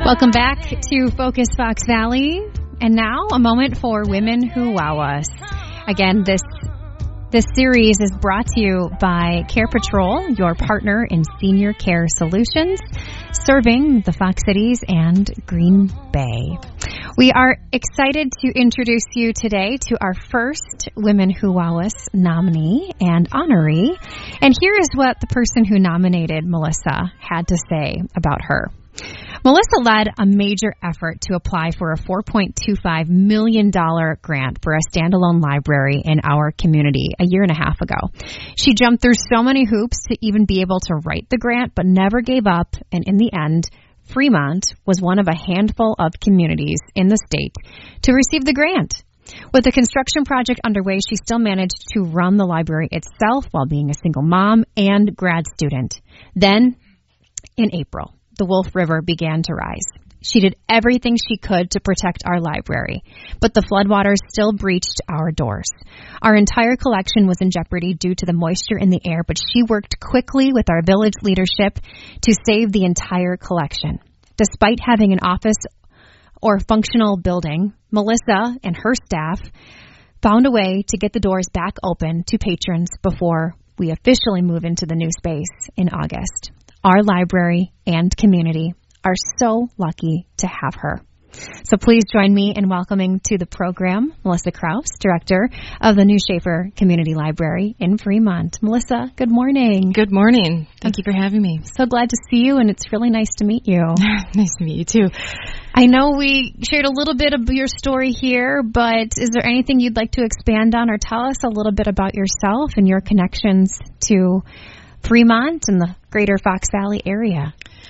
Welcome back to Focus Fox Valley. And now a moment for Women Who Wow Us. Again, this series is brought to you by Care Patrol, your partner in senior care solutions, serving the Fox Cities and Green Bay. We are excited to introduce you today to our first Women Who Wow Us nominee and honoree. And here is what the person who nominated Melissa had to say about her. Melissa led a major effort to apply for a $4.25 million grant for a standalone library in our community a year and a half ago. She jumped through so many hoops to even be able to write the grant, but never gave up. And in the end, Fremont was one of a handful of communities in the state to receive the grant. With the construction project underway, she still managed to run the library itself while being a single mom and grad student. Then, in April, the Wolf River began to rise. She did everything she could to protect our library, but the floodwaters still breached our doors. Our entire collection was in jeopardy due to the moisture in the air, but she worked quickly with our village leadership to save the entire collection. Despite having an office or functional building, Melissa and her staff found a way to get the doors back open to patrons before we officially move into the new space in August. Our library and community are so lucky to have her. So please join me in welcoming to the program Melissa Kraus, Director of the New Schaefer Community Library in Fremont. Melissa, good morning. Good morning. Thank you for having me. So glad to see you, and it's really nice to meet you. Nice to meet you, too. I know we shared a little bit of your story here, but is there anything you'd like to expand on or tell us a little bit about yourself and your connections to Fremont and the greater Fox Valley area?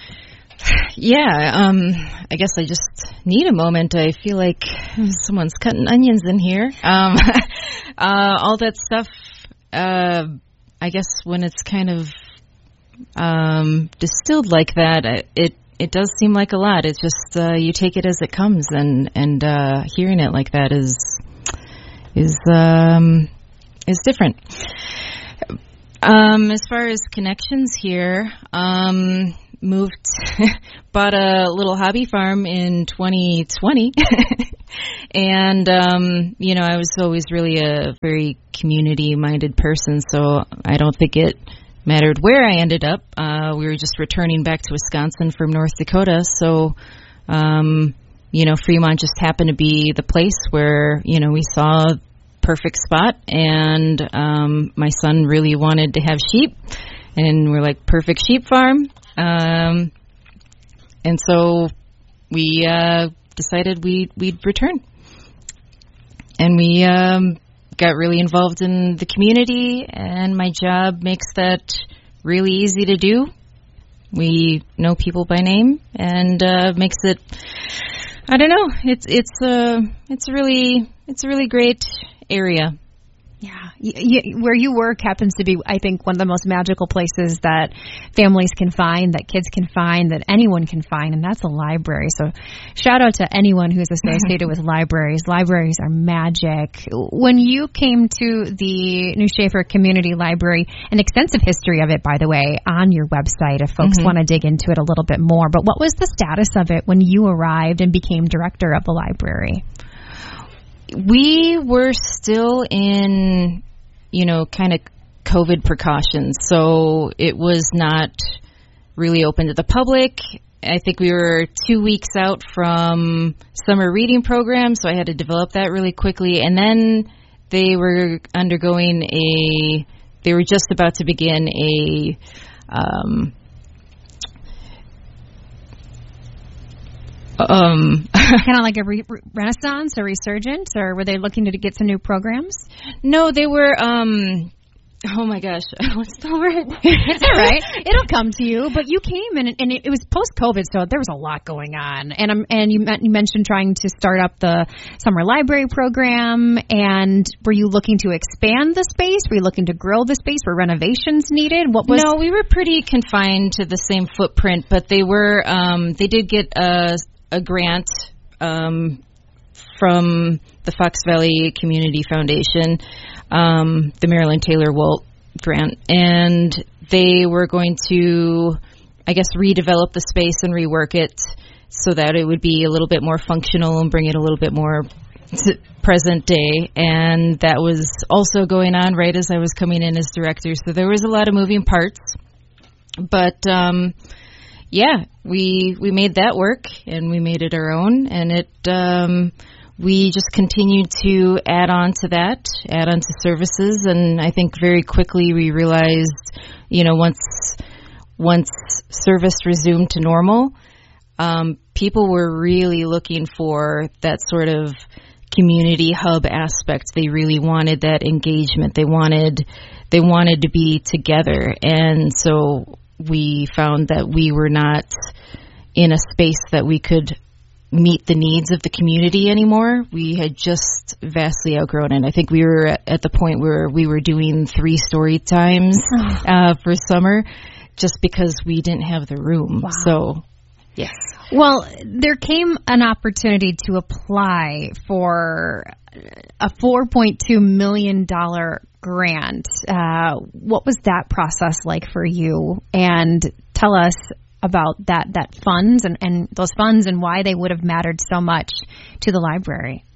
Yeah, I guess I just need a moment. I feel like someone's cutting onions in here. All that stuff, I guess when it's kind of distilled like that, it does seem like a lot. It's just you take it as it comes, and hearing it like that is different. As far as connections here, bought a little hobby farm in 2020. And, I was always really a very community-minded person, so I don't think it mattered where I ended up. We were just returning back to Wisconsin from North Dakota, so, Fremont just happened to be the place where, we saw perfect spot, and my son really wanted to have sheep, and we're like, perfect sheep farm. And so we decided we'd return, and we got really involved in the community, and my job makes that really easy to do. We know people by name, and makes it, I don't know, it's a really great area. Yeah. Where you work happens to be, I think, one of the most magical places that families can find, that kids can find, that anyone can find, and that's a library. So shout out to anyone who's associated with libraries. Libraries are magic. When you came to the New Schaefer Community Library, an extensive history of it, by the way, on your website if folks want to dig into it a little bit more. But what was the status of it when you arrived and became director of the library? We were still in, kind of COVID precautions, so it was not really open to the public. I think we were 2 weeks out from summer reading program, so I had to develop that really quickly. And then they were they were just about to begin a kind of like a renaissance or resurgence, or were they looking to get some new programs? No, they were, oh my gosh, what's the word? It's all right. It'll come to you. But you came and it was post-COVID, so there was a lot going on. And you mentioned trying to start up the summer library program. And were you looking to expand the space? Were you looking to grow the space? Were renovations needed? No, we were pretty confined to the same footprint, but they did get a grant from the Fox Valley Community Foundation, the Marilyn Taylor Walt grant, and they were going to, I guess, redevelop the space and rework it so that it would be a little bit more functional and bring it a little bit more to present day. And that was also going on right as I was coming in as director. So there was a lot of moving parts. But we made that work, and we made it our own, and we just continued to add on to services, and I think very quickly we realized, once service resumed to normal, people were really looking for that sort of community hub aspect. They really wanted that engagement. They wanted to be together, and so we found that we were not in a space that we could meet the needs of the community anymore. We had just vastly outgrown it. I think we were at the point where we were doing 3 story times for summer just because we didn't have the room. Wow. So, yes. Well, there came an opportunity to apply for a $4.2 million grant. What was that process like for you? And tell us about that funds and those funds and why they would have mattered so much to the library.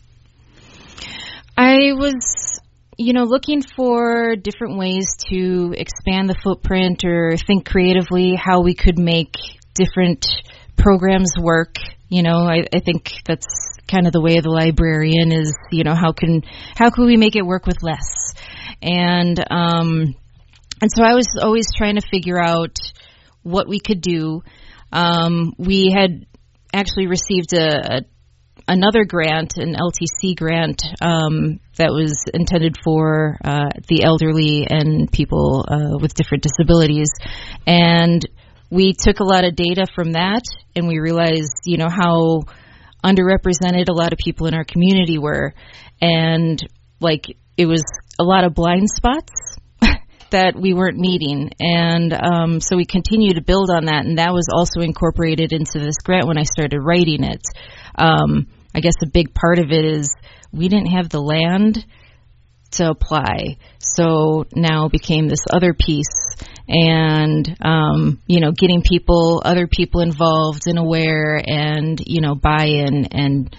I was, looking for different ways to expand the footprint or think creatively how we could make different programs work. I think that's kind of the way of the librarian is, how can we make it work with less? And so I was always trying to figure out what we could do. We had actually received another grant, an LTC grant, that was intended for the elderly and people with different disabilities. And we took a lot of data from that, and we realized, how underrepresented a lot of people in our community were. And, it was a lot of blind spots that we weren't meeting. And so we continued to build on that, and that was also incorporated into this grant when I started writing it. I guess a big part of it is we didn't have the land to apply. So now became this other piece, and, getting other people involved and aware and, buy-in. And,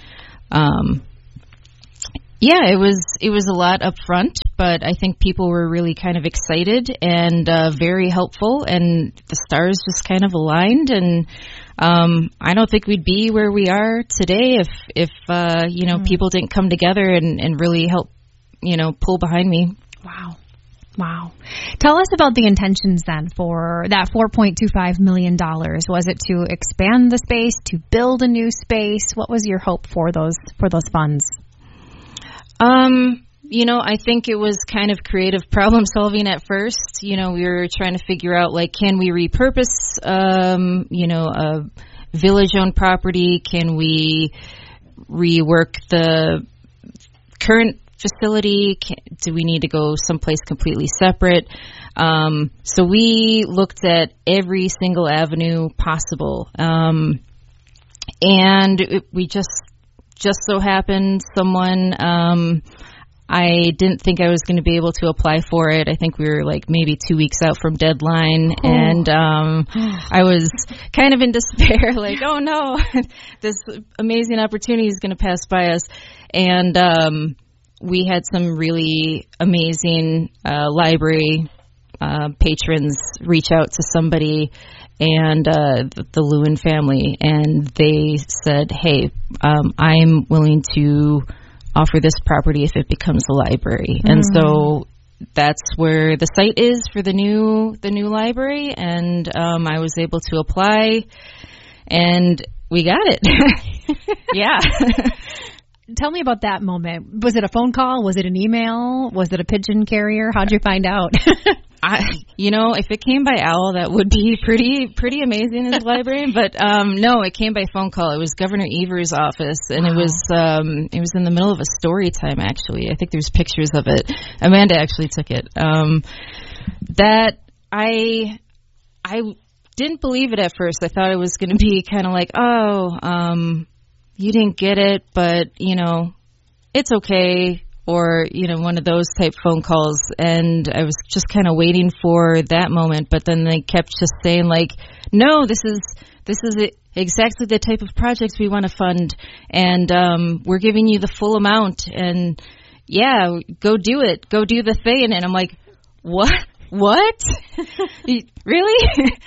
it was a lot up front, but I think people were really kind of excited and very helpful, and the stars just kind of aligned. And I don't think we'd be where we are today if people didn't come together and really help, pull behind me. Wow. Tell us about the intentions then for that $4.25 million. Was it to expand the space, to build a new space? What was your hope for those funds? I think it was kind of creative problem solving at first. We were trying to figure out, can we repurpose, a village-owned property? Can we rework the current facility? Do we need to go someplace completely separate? So we looked at every single avenue possible. And we just so happened someone, I didn't think I was going to be able to apply for it. I think we were maybe 2 weeks out from deadline. Oh. And I was kind of in despair, oh no, this amazing opportunity is going to pass by us. And we had some really amazing library patrons reach out to somebody and the Lewin family, and they said, hey, I'm willing to offer this property if it becomes a library. And so that's where the site is for the new library, and I was able to apply, and we got it. Yeah. Tell me about that moment. Was it a phone call? Was it an email? Was it a pigeon carrier? How'd you find out? If it came by owl, that would be pretty amazing as a librarian. But no, it came by phone call. It was Governor Evers' office, and wow. It was in the middle of a story time. Actually, I think there's pictures of it. Amanda actually took it. That I didn't believe it at first. I thought it was going to be kind of you didn't get it, but it's okay. or, one of those type phone calls. And I was just kind of waiting for that moment. But then they kept just saying, like, no, this is exactly the type of projects we want to fund. And we're giving you the full amount. And, yeah, go do it. Go do the thing. And I'm like, what? Really?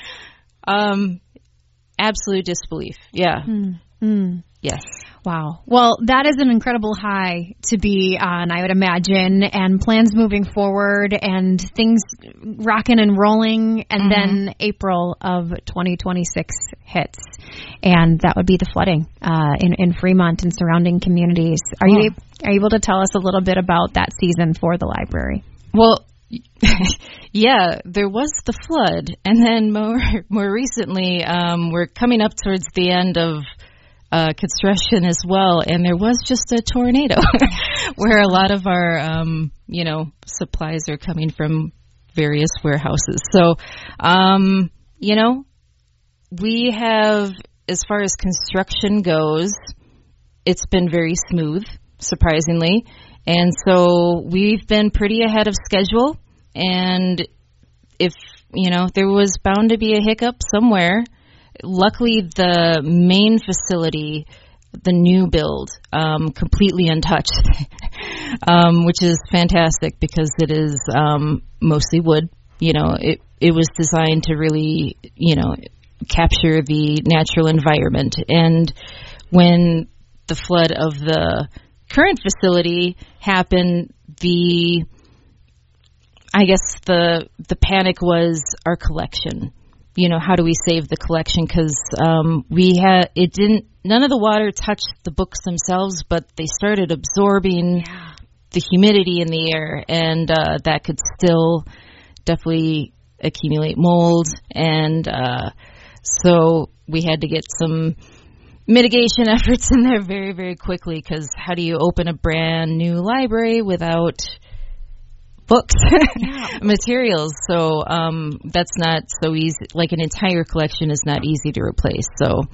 Absolute disbelief. Yeah. Yes. Wow. Well, that is an incredible high to be on, I would imagine, and plans moving forward and things rocking and rolling. And then April of 2026 hits, and that would be the flooding in Fremont and surrounding communities. Are you able to tell us a little bit about that season for the library? Well, yeah, there was the flood, and then more recently, we're coming up towards the end of construction as well, and there was just a tornado where a lot of our supplies are coming from various warehouses. So we have, as far as construction goes, it's been very smooth, surprisingly, and so we've been pretty ahead of schedule. And if there was bound to be a hiccup somewhere, luckily the main facility, the new build, completely untouched, which is fantastic because it is mostly wood. It was designed to really capture the natural environment. And when the flood of the current facility happened, the panic was our collection. How do we save the collection? Because none of the water touched the books themselves, but they started absorbing the humidity in the air, and that could still definitely accumulate mold. And so we had to get some mitigation efforts in there very, very quickly, because how do you open a brand new library without books, materials? So that's not so easy. Like an entire collection is not easy to replace. So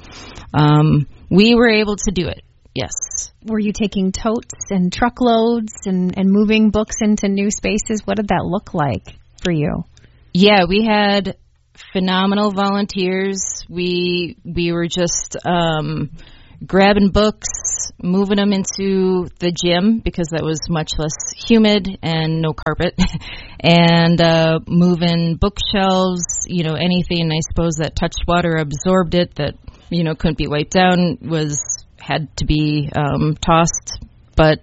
we were able to do it. Yes. Were you taking totes and truckloads and moving books into new spaces? What did that look like for you? Yeah, we had phenomenal volunteers. We were just grabbing books, moving them into the gym because that was much less humid and no carpet, and moving bookshelves, anything I suppose that touched water, absorbed it, that couldn't be wiped down, had to be tossed. But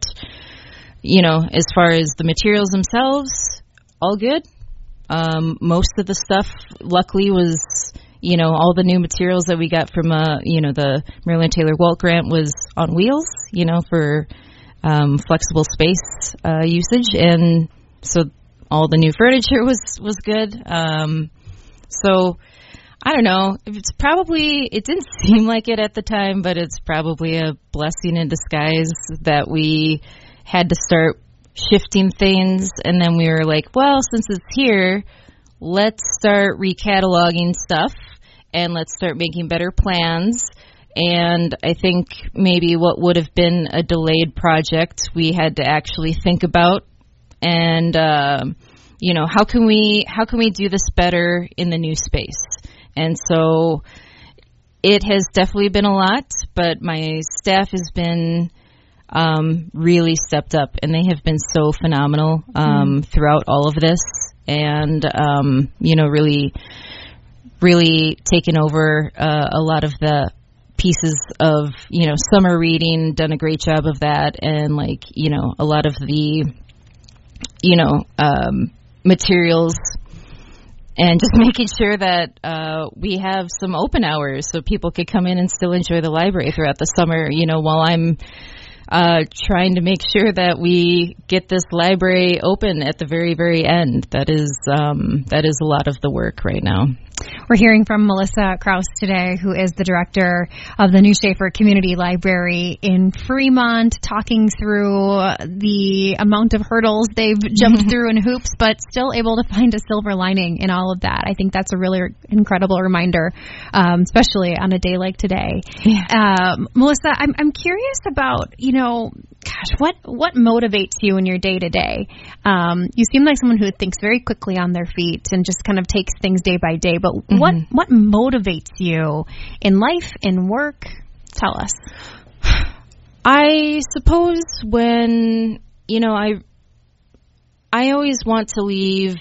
as far as the materials themselves, all good. Most of the stuff, luckily, was all the new materials that we got from the Marilyn Taylor Walt grant was on wheels, for flexible space usage, and so all the new furniture was good. So I don't know. It didn't seem like it at the time, but it's probably a blessing in disguise that we had to start shifting things, and then we were like, well, since it's here, let's start recataloging stuff and let's start making better plans. And I think maybe what would have been a delayed project, we had to actually think about, and how can we do this better in the new space? And so it has definitely been a lot, but my staff has been really stepped up, and they have been so phenomenal throughout all of this, and really taken over a lot of the pieces of summer reading, done a great job of that, and a lot of the materials, and just making sure that we have some open hours so people could come in and still enjoy the library throughout the summer, while I'm trying to make sure that we get this library open at the very, very end. That is a lot of the work right now. We're hearing from Melissa Kraus today, who is the director of the New Schaefer Community Library in Fremont, talking through the amount of hurdles they've jumped through and hoops, but still able to find a silver lining in all of that. I think that's a really incredible reminder, especially on a day like today. Yeah. Melissa, I'm curious about, gosh, what motivates you in your day to day? You seem like someone who thinks very quickly on their feet and just kind of takes things day by day. But what motivates you in life, in work? Tell us. I suppose when, I always want to leave,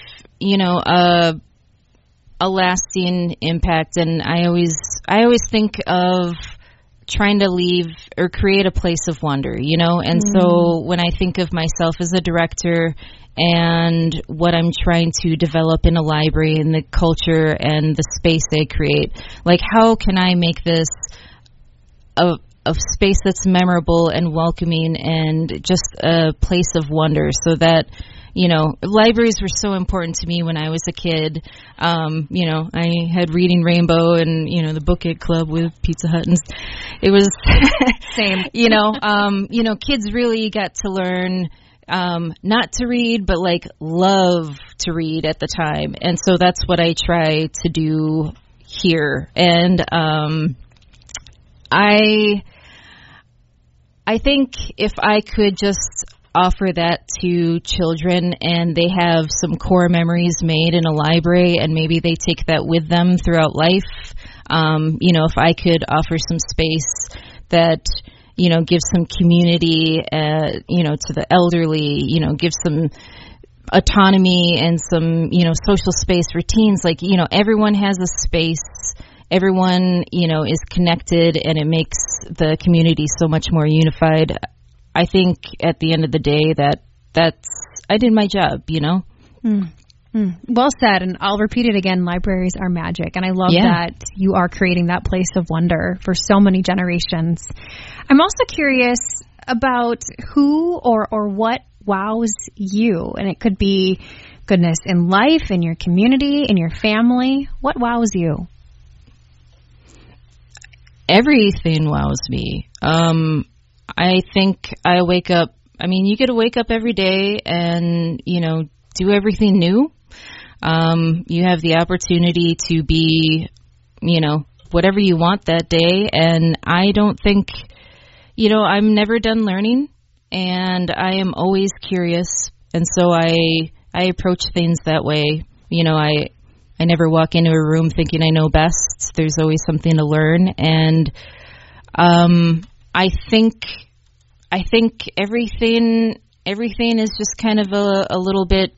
a lasting impact, and I always think of trying to leave or create a place of wonder, and so when I think of myself as a director and what I'm trying to develop in a library and the culture and the space they create, like how can I make this a space that's memorable and welcoming and just a place of wonder, so that libraries were so important to me when I was a kid. I had Reading Rainbow and, the Book It Club with Pizza Hut, and it was same. Kids really got to learn not to read, but like love to read at the time. And so that's what I try to do here. And I think if I could just offer that to children and they have some core memories made in a library and maybe they take that with them throughout life, if I could offer some space that, gives some community, to the elderly, gives some autonomy and some, social space for teens, like, everyone has a space. Everyone, is connected, and it makes the community so much more unified. I think at the end of the day that's I did my job, Well said, and I'll repeat it again. Libraries are magic, and I love that you are creating that place of wonder for so many generations. I'm also curious about who or what wows you, and it could be, goodness, in life, in your community, in your family. What wows you? Everything wows me. I think I wake up, you get to wake up every day and, do everything new. You have the opportunity to be, whatever you want that day. And I don't think, I'm never done learning, and I am always curious. And so I approach things that way. I never walk into a room thinking I know best. There's always something to learn. And, I think everything is just kind of a little bit